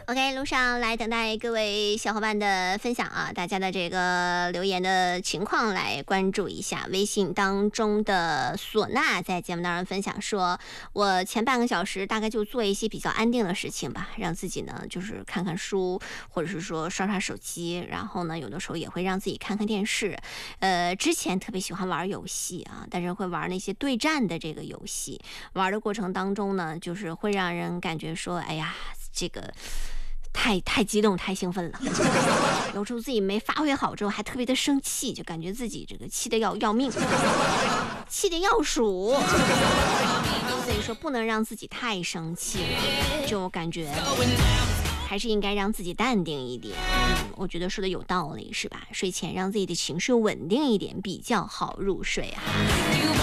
OK， 路上来等待各位小伙伴的分享啊，大家的这个留言的情况来关注一下。微信当中的唢呐在节目当中分享说，我前半个小时大概就做一些比较安定的事情吧，让自己呢就是看看书，或者是说刷刷手机，然后呢有的时候也会让自己看看电视。之前特别喜欢玩游戏啊，但是会玩那些对战的这个游戏，玩的过程当中呢，就是会让人感觉说，哎呀，这个太激动太兴奋了，有时候自己没发挥好之后还特别的生气，就感觉自己这个气得要命，气得要数，所以说不能让自己太生气了，就感觉还是应该让自己淡定一点。我觉得说的有道理，是吧？睡前让自己的情绪稳定一点比较好入睡啊。